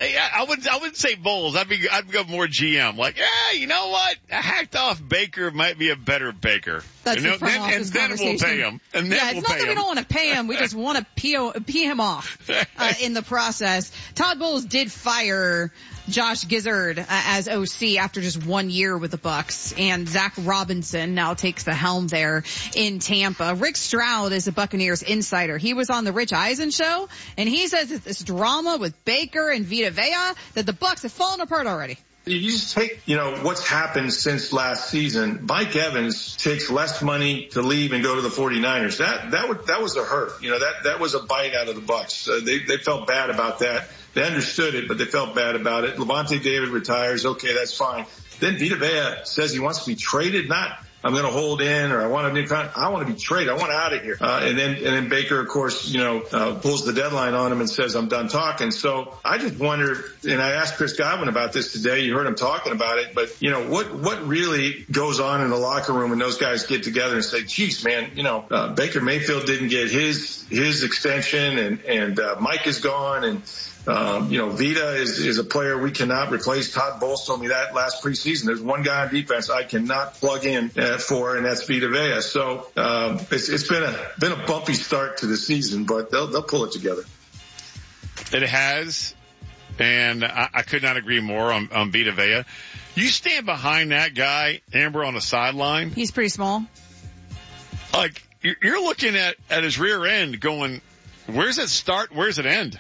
I wouldn't say Bowles. I'd go more GM. Like, you know what? A hacked off Baker might be a better Baker. That's the front office and then we'll pay him. And then it's we'll not pay that him. we don't want to pay him. We just want to pee him off in the process. Todd Bowles did fire Josh Gizzard as OC after just 1 year with the Bucs, and Zach Robinson now takes the helm there in Tampa. Rick Stroud is a Buccaneers insider. He was on the Rich Eisen show, and he says that this drama with Baker and Vita Vea, that the Bucs have fallen apart already. You just take, what's happened since last season. Mike Evans takes less money to leave and go to the 49ers. That was a hurt. That was a bite out of the Bucs. They felt bad about that. They understood it, but they felt bad about it. Levante David retires. Okay, that's fine. Then Vita Vea says he wants to be traded. Not, I'm going to hold in, or I want a new contract. I want to be traded. I want out of here. And then Baker, of course, pulls the deadline on him and says, I'm done talking. So I just wonder, and I asked Chris Godwin about this today. You heard him talking about it, but what really goes on in the locker room when those guys get together and say, geez, man, Baker Mayfield didn't get his extension, and Mike is gone, and Vita is a player we cannot replace. Todd Bowles told me that last preseason. There's one guy on defense I cannot plug in for, and that's Vita Vea. So it's been a bumpy start to the season, but they'll pull it together. It has, and I could not agree more on Vita Vea. You stand behind that guy, Amber, on the sideline. He's pretty small. Like, you're looking at his rear end going, where's it start? Where's it end?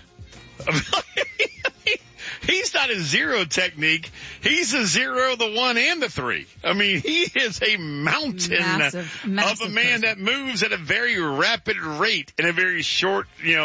He's not a zero technique. He's a 0, the 1, and the 3. I mean, he is a mountain massive of a man that moves at a very rapid rate in a very short,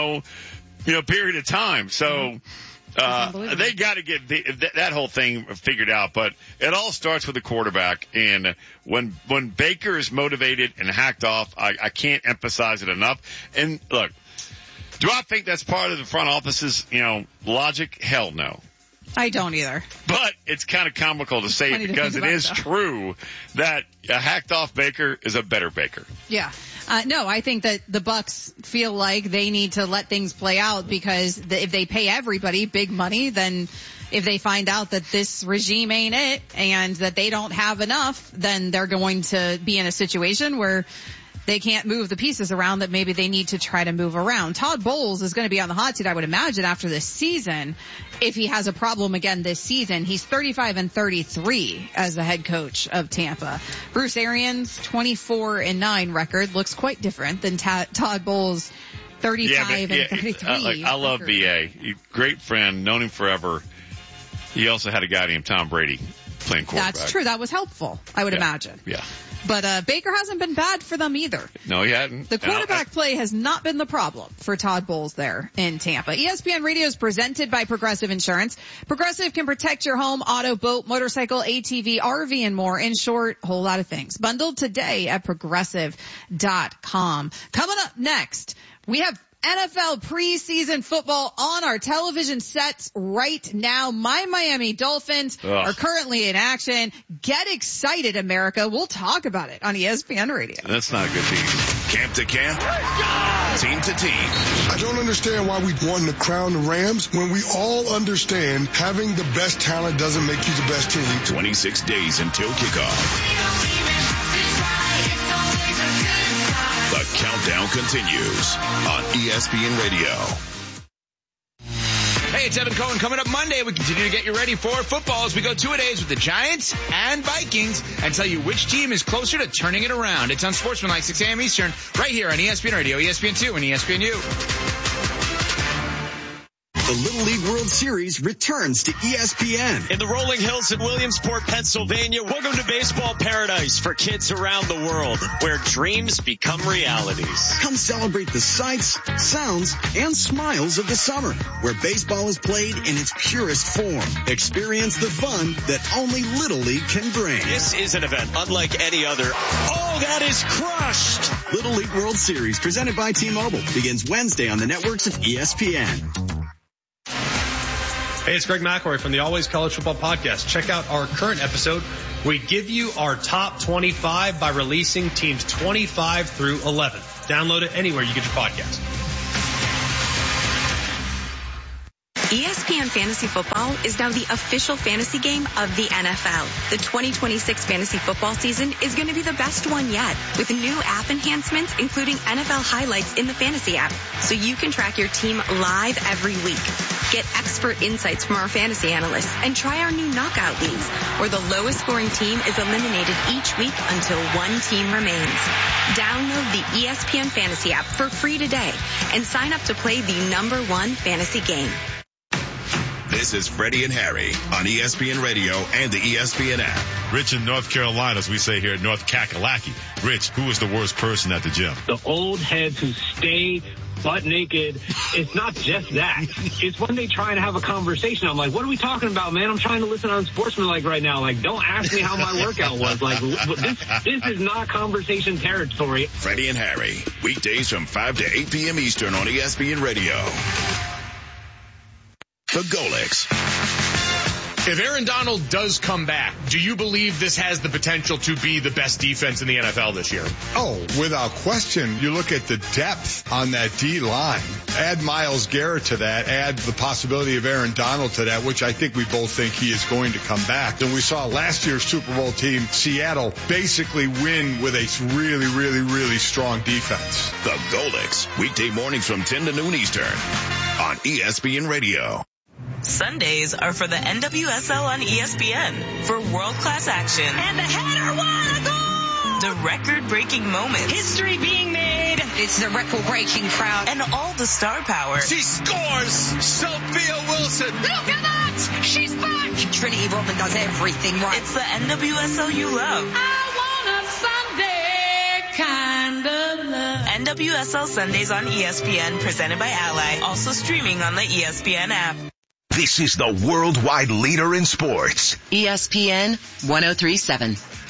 period of time. So, they got to get that whole thing figured out. But it all starts with the quarterback. And when Baker is motivated and hacked off, I can't emphasize it enough. And look, do I think that's part of the front office's, logic? Hell no. I don't either. But it's kind of comical to say it because it is true that a hacked off Baker is a better Baker. Yeah. No, I think that the Bucs feel like they need to let things play out because if they pay everybody big money, then if they find out that this regime ain't it and that they don't have enough, then they're going to be in a situation where they can't move the pieces around that maybe they need to try to move around. Todd Bowles is going to be on the hot seat, I would imagine, after this season. If he has a problem again this season, he's 35-33 as the head coach of Tampa. Bruce Arians' 24-9 record looks quite different than Todd Bowles' 35-33. I love BA. Great friend, known him forever. He also had a guy named Tom Brady playing quarterback. That's true. That was helpful, I would imagine. Yeah. But Baker hasn't been bad for them either. No, he hadn't. The quarterback play has not been the problem for Todd Bowles there in Tampa. ESPN Radio is presented by Progressive Insurance. Progressive can protect your home, auto, boat, motorcycle, ATV, RV, and more. In short, a whole lot of things. Bundled today at Progressive.com. Coming up next, we have NFL preseason football on our television sets right now. My Miami Dolphins are currently in action. Get excited, America. We'll talk about it on ESPN Radio. That's not a good team. Camp to camp, team to team. I don't understand why we want to crown the Rams when we all understand having the best talent doesn't make you the best team. 26 days until kickoff. The countdown continues on ESPN Radio. Hey, it's Evan Cohen. Coming up Monday, we continue to get you ready for football as we go 2-a-days with the Giants and Vikings and tell you which team is closer to turning it around. It's on Sportsmanlike, 6 a.m. Eastern, right here on ESPN Radio, ESPN2, and ESPNU. The Little League World Series returns to ESPN. In the rolling hills in Williamsport, Pennsylvania, welcome to baseball paradise for kids around the world, where dreams become realities. Come celebrate the sights, sounds, and smiles of the summer, where baseball is played in its purest form. Experience the fun that only Little League can bring. This is an event unlike any other. Oh, that is crushed! Little League World Series, presented by T-Mobile, begins Wednesday on the networks of ESPN. Hey, it's Greg McElroy from the Always College Football Podcast. Check out our current episode. We give you our top 25 by releasing teams 25 through 11. Download it anywhere you get your podcast. ESPN Fantasy Football is now the official fantasy game of the NFL. The 2026 fantasy football season is going to be the best one yet, with new app enhancements, including NFL highlights in the fantasy app, so you can track your team live every week. Get expert insights from our fantasy analysts and try our new knockout leagues, where the lowest scoring team is eliminated each week until one team remains. Download the ESPN Fantasy app for free today and sign up to play the #1 fantasy game. This is Freddie and Harry on ESPN Radio and the ESPN app. Rich in North Carolina, as we say here at North Kakalaki. Rich, who is the worst person at the gym? The old heads who stay butt naked. It's not just that. It's when they try and have a conversation. I'm like, what are we talking about, man? I'm trying to listen on Sportsmanlike right now. Like, don't ask me how my workout was. Like, this is not conversation territory. Freddie and Harry, weekdays from 5 to 8 p.m. Eastern on ESPN Radio. The Golics. If Aaron Donald does come back, do you believe this has the potential to be the best defense in the NFL this year? Oh, without question. You look at the depth on that D-line. Add Myles Garrett to that. Add the possibility of Aaron Donald to that, which I think we both think he is going to come back. And we saw last year's Super Bowl team, Seattle, basically win with a really, really, really strong defense. The Golics, weekday mornings from 10 to noon Eastern on ESPN Radio. Sundays are for the NWSL on ESPN for world-class action. And the header, what a goal! The record-breaking moments. History being made. It's the record-breaking crowd. And all the star power. She scores! Sophia Wilson! Look at that! She's back! Trinity Rodman does everything right. It's the NWSL you love. I want a Sunday kind of love. NWSL Sundays on ESPN, presented by Ally. Also streaming on the ESPN app. This is the worldwide leader in sports. ESPN 103.7.